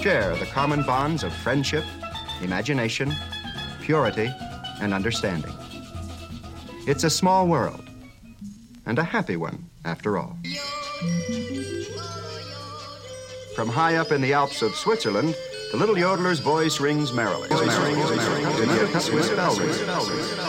share the common bonds of friendship, imagination, purity, and understanding. It's a small world, and a happy one, after all. From high up in the Alps of Switzerland, the little yodeler's voice rings merrily. Swiss bell ring.